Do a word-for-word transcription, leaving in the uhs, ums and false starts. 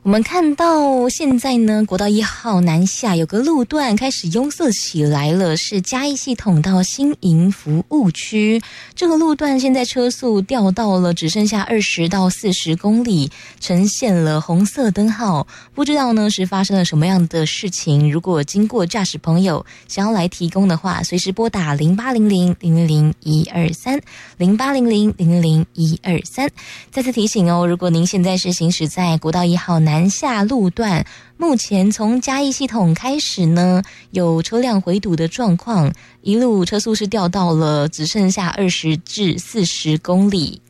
我们看到现在呢，国道一号南下有个路段开始拥塞起来了，是嘉义系统到新营服务区。这个路段现在车速掉到了只剩下二十到四十公里，呈现了红色灯号。不知道呢是发生了什么样的事情，如果经过驾驶朋友想要来提供的话，随时拨打零八零零零零零一二三 零八零零零零零一二三。再次提醒哦，如果您现在是行驶在国道一号南南下路段，目前从嘉义系统开始呢，有车辆回堵的状况，一路车速是掉到了只剩下二十至四十公里。